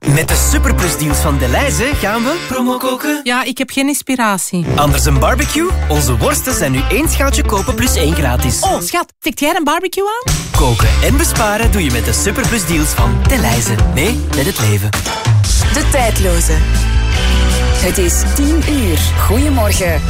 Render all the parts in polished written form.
Met de superplusdeals van Delhaize gaan we promo koken. Ja, ik heb geen inspiratie. Anders een barbecue? Onze worsten zijn nu 1 schaaltje kopen plus 1 gratis. Oh, schat, tikt jij een barbecue aan? Koken en besparen doe je met de superplusdeals van Delhaize. Nee, met het leven. De tijdloze. Het is 10 uur. Goedemorgen.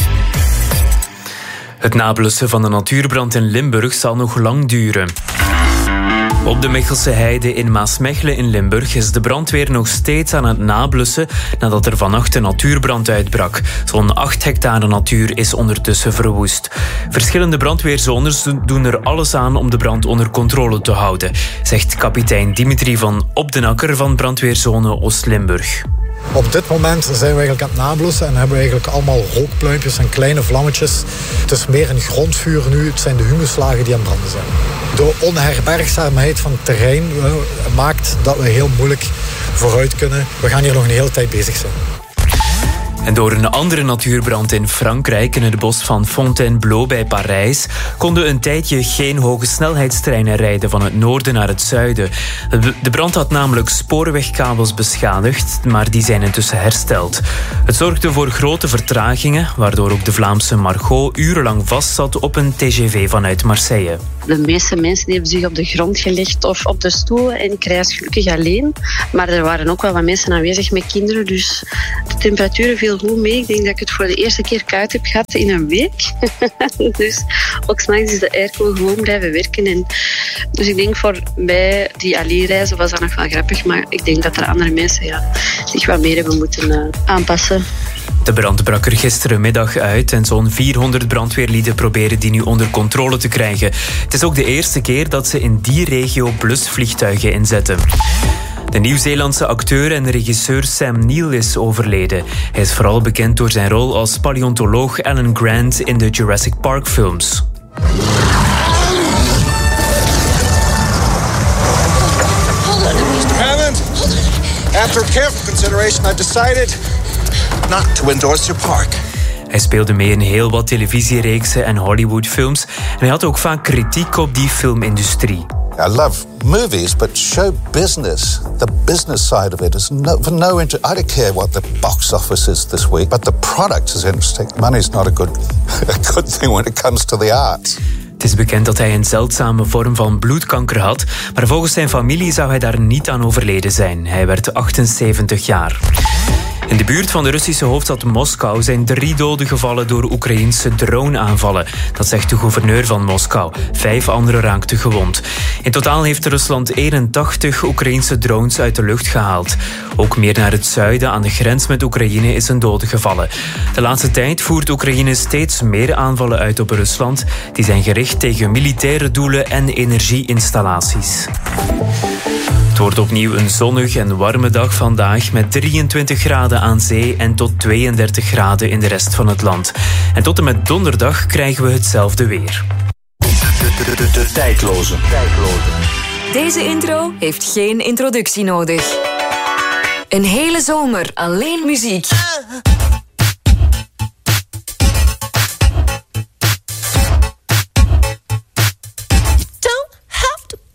Het nablussen van de natuurbrand in Limburg zal nog lang duren. Op de Mechelse Heide in Maasmechelen in Limburg is de brandweer nog steeds aan het nablussen nadat er vannacht een natuurbrand uitbrak. Zo'n 8 hectare natuur is ondertussen verwoest. Verschillende brandweerzones doen er alles aan om de brand onder controle te houden, zegt kapitein Dimitri van Op den Akker van brandweerzone Oost-Limburg. Op dit moment zijn we eigenlijk aan het nablussen en hebben we eigenlijk allemaal rookpluimpjes en kleine vlammetjes. Het is meer een grondvuur nu, het zijn de humuslagen die aan het branden zijn. De onherbergzaamheid van het terrein maakt dat we heel moeilijk vooruit kunnen. We gaan hier nog een hele tijd bezig zijn. En door een andere natuurbrand in Frankrijk, in het bos van Fontainebleau bij Parijs, konden een tijdje geen hoge snelheidstreinen rijden van het noorden naar het zuiden. De brand had namelijk spoorwegkabels beschadigd, maar die zijn intussen hersteld. Het zorgde voor grote vertragingen, waardoor ook de Vlaamse Margot urenlang vastzat op een TGV vanuit Marseille. De meeste mensen hebben zich op de grond gelegd of op de stoelen en ik reis gelukkig alleen. Maar er waren ook wel wat mensen aanwezig met kinderen, dus de temperaturen viel goed mee. Ik denk dat ik het voor de eerste keer koud heb gehad in een week. Dus ook 's nachts is de airco gewoon blijven werken. En dus ik denk voor mij, die Ali-reizen, was dat nog wel grappig. Maar ik denk dat er andere mensen zich wat meer hebben moeten aanpassen. De brand brak er gisterenmiddag uit en zo'n 400 brandweerlieden proberen die nu onder controle te krijgen. Het is ook de eerste keer dat ze in die regio blusvliegtuigen inzetten. De Nieuw-Zeelandse acteur en regisseur Sam Neill is overleden. Hij is vooral bekend door zijn rol als paleontoloog Alan Grant in de Jurassic Park films. Hammond, after careful consideration, I've decided not to endorse your park. Hij speelde mee in heel wat televisiereeksen en Hollywoodfilms. En hij had ook vaak kritiek op die filmindustrie. I love movies, but show business, the business side of it is I don't care what the box office is this week, but the product is interesting. Money is not a good thing when it comes to the arts. Het is bekend dat hij een zeldzame vorm van bloedkanker had, maar volgens zijn familie zou hij daar niet aan overleden zijn. Hij werd 78 jaar. In de buurt van de Russische hoofdstad Moskou zijn 3 doden gevallen door Oekraïense droneaanvallen. Dat zegt de gouverneur van Moskou. 5 anderen raakten gewond. In totaal heeft Rusland 81 Oekraïense drones uit de lucht gehaald. Ook meer naar het zuiden, aan de grens met Oekraïne, is een dode gevallen. De laatste tijd voert Oekraïne steeds meer aanvallen uit op Rusland. Die zijn gericht tegen militaire doelen en energieinstallaties. Het wordt opnieuw een zonnig en warme dag vandaag met 23 graden aan zee en tot 32 graden in de rest van het land. En tot en met donderdag krijgen we hetzelfde weer. De tijdloze. Deze intro heeft geen introductie nodig. Een hele zomer alleen muziek.